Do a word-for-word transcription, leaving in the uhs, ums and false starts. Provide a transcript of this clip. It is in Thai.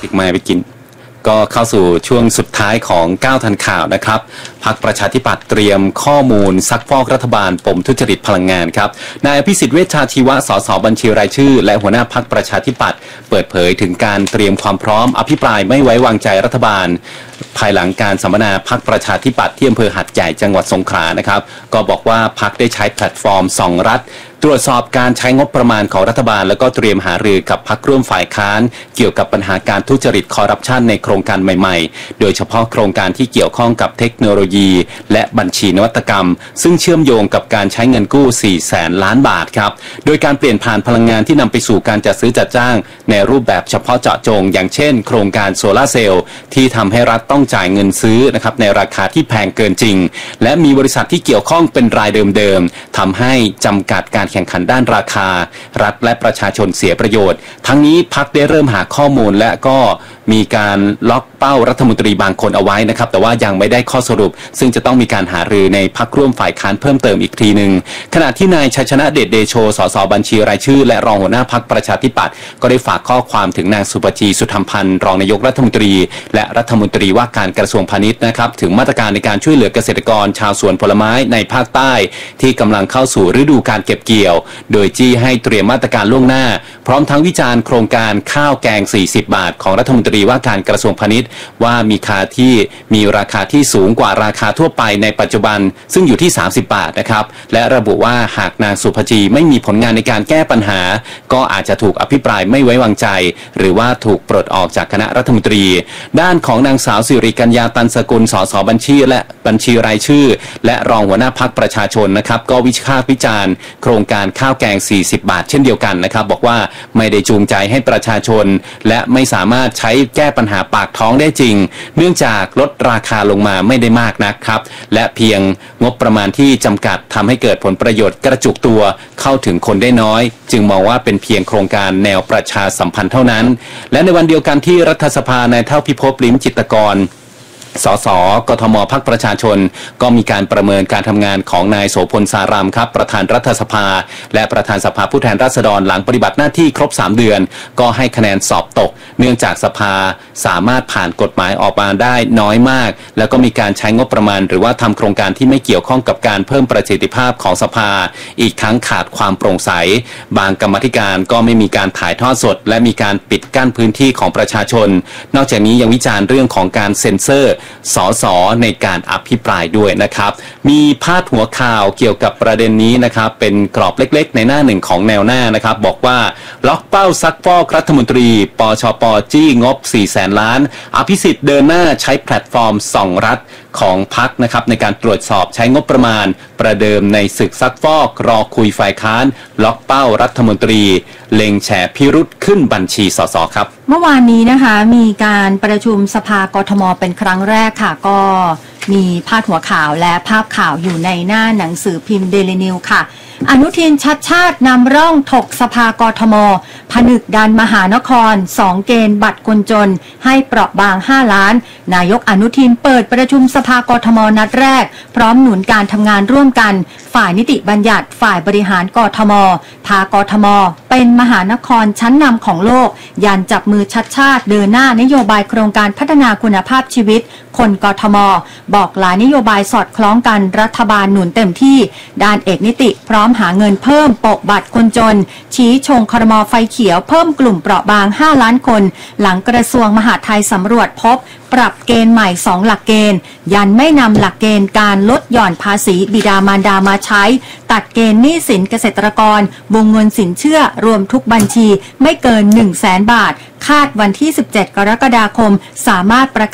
อีกไม่ไปกินก็เข้าสู่ช่วงสุดท้ายของเก้าทันข่าวนะครับพรรคประชาธิปัตย์เตรียมข้อมูลซักฟอกรัฐบาลปมทุจริตพลังงานครับนายอภิสิทธิ์เวชชาชีวะสสบัญชีรายชื่อและหัวหน้าพรรคประชาธิปัตย์เปิดเผยถึงการเตรียมความพร้อมอภิปรายไม่ไว้วางใจรัฐบาลภายหลังการสัมมนาพรรคประชาธิปัตย์ที่อำเภอหัดใหญ่จังหวัดสงขลานะครับก็บอกว่าพรรคได้ใช้แพลตฟอร์มส่องรัฐตรวจสอบการใช้งบประมาณของรัฐบาลแล้วก็เตรียมหารือกับพรรคร่วมฝ่ายค้านเกี่ยวกับปัญหาการทุจริตคอร์รัปชันในโครงการใหม่ๆโดยเฉพาะโครงการที่เกี่ยวข้องกับเทคโนโลยีและบัญชีนวัตกรรมซึ่งเชื่อมโยงกับการใช้เงินกู้สี่แสนล้านบาทครับโดยการเปลี่ยนผ่านพลังงานที่นำไปสู่การจัดซื้อจัดจ้างในรูปแบบเฉพาะเจาะจงอย่างเช่นโครงการโซลาร์เซลล์ที่ทำให้รัฐต้องจ่ายเงินซื้อนะครับในราคาที่แพงเกินจริงและมีบริษัทที่เกี่ยวข้องเป็นรายเดิมๆทำให้จำกัดการแข่งขันด้านราคารัฐและประชาชนเสียประโยชน์ทั้งนี้พรรคได้เริ่มหาข้อมูลและก็มีการล็อกเป้ารัฐมนตรีบางคนเอาไว้นะครับแต่ว่ายังไม่ได้ข้อสรุปซึ่งจะต้องมีการหารือในพรรคร่วมฝ่ายค้านเพิ่มเติมอีกทีหนึ่งขณะที่นายชัยชนะเดชเดโชสสบัญชีรายชื่อและรองหัวหน้าพรรคประชาธิปัตย์ก็ได้ฝากข้อความถึงนางสุปจีสุธรรมพันธ์รองนายกรัฐมนตรีและรัฐมนตรีว่าการกระทรวงพาณิชย์นะครับถึงมาตรการในการช่วยเหลือเกษตรกรชาวสวนผลไม้ในภาคใต้ที่กำลังเข้าสู่ฤดูการเก็บเกี่ยวโดยจี้ให้เตรียมมาตรการล่วงหน้าพร้อมทั้งวิจารณ์โครงการข้าวแกงสี่สิบบาทของรัฐมนตรีว่าการกระทรวงพาณิชย์ว่ามีค่าที่มีราคาที่สูงกว่าราคาทั่วไปในปัจจุบันซึ่งอยู่ที่สามสิบบาทนะครับและระบุว่าหากนางสุภจีไม่มีผลงานในการแก้ปัญหาก็อาจจะถูกอภิปรายไม่ไว้วางใจหรือว่าถูกปลดออกจากคณะรัฐมนตรีด้านของนางสาวสิริกัญญาตันสกุลสสบัญชีและบัญชีรายชื่อและรองหัวหน้าพรรคประชาชนนะครับก็วิพากษ์วิจารณ์โครงการข้าวแกงสี่สิบบาทเช่นเดียวกันนะครับบอกว่าไม่ได้จูงใจให้ประชาชนและไม่สามารถใช้แก้ปัญหาปากท้องได้จริงเนื่องจากลดราคาลงมาไม่ได้มากนักครับและเพียงงบประมาณที่จำกัดทำให้เกิดผลประโยชน์กระจุกตัวเข้าถึงคนได้น้อยจึงมองว่าเป็นเพียงโครงการแนวประชาสัมพันธ์เท่านั้นและในวันเดียวกันที่รัฐสภานายเท่าพิภพลิ้มจิตรกรสสกทมพรรคประชาชนก็มีการประเมินการทำงานของนายโสพลสารามครับประธานรัฐสภาและประธานสภาผู้แทนราษฎรหลังปฏิบัติหน้าที่ครบสามเดือนก็ให้คะแนนสอบตกเนื่องจากสภาสามารถผ่านกฎหมายออกมาได้น้อยมากแล้วก็มีการใช้งบประมาณหรือว่าทำโครงการที่ไม่เกี่ยวข้องกับการเพิ่มประสิทธิภาพของสภาอีกทั้งขาดความโปร่งใสบางกรรมาธิการก็ไม่มีการถ่ายทอดสดและมีการปิดกั้นพื้นที่ของประชาชนนอกจากนี้ยังวิจารณ์เรื่องของการเซ็นเซอร์สสในการอภิปรายด้วยนะครับมีพาดหัวข่าวเกี่ยวกับประเด็นนี้นะครับเป็นกรอบเล็กๆในหน้าหนึ่งของแนวหน้านะครับบอกว่าล็อกเป้าซักฟอกรัฐมนตรีปชปจี้งบสี่แสนล้านอภิสิทธิ์เดินหน้าใช้แพลตฟอร์มส่องรัฐของพรรคนะครับในการตรวจสอบใช้งบประมาณประเดิมในศึกซักฟอกรอคุยฝ่ายค้านล็อกเป้ารัฐมนตรีเล็งแฉพิรุธขึ้นบัญชีสสครับเมื่อวานนี้นะคะมีการประชุมสภากทมเป็นครั้งแรกค่ะก็มีพาดหัวข่าวและภาพข่าวอยู่ในหน้าหนังสือพิมพ์เดลินิวค่ะอนุทินชัดชาตินำร่องถกสภากทมผนึกดันมหานครสองเกณฑ์บัตรคนจนให้เปราะบางห้าล้านนายกอนุทินเปิดประชุมสภากทมนัดแรกพร้อมหนุนการทำงานร่วมกันฝ่ายนิติบัญญัติฝ่ายบริหารกทมพากทมเป็นมหานครชั้นนำของโลกยันจับมือชัดชาติเดินหน้านโยบายโครงการพัฒนาคุณภาพชีวิตคนกทมบอกหลายนโยบายสอดคล้องกันรัฐบาลหนุนเต็มที่ด้านเอกนิติพร้อมหาเงินเพิ่มโปะบัตรคนจนชี้ชงครม.ไฟเขียวเพิ่มกลุ่มเปราะบางห้าล้านคนหลังกระทรวงมหาดไทยสำรวจพบปรับเกณฑ์ใหม่สองหลักเกณฑ์ยันไม่นำหลักเกณฑ์การลดหย่อนภาษีบิดามารดามาใช้ตัดเกณฑ์หนี้สินเกษตรกรวงเงินสินเชื่อรวมทุกบัญชีไม่เกิน หนึ่งแสน บาทคาดวันที่สิบเจ็ดกรกฎาคมสามารถประกาศ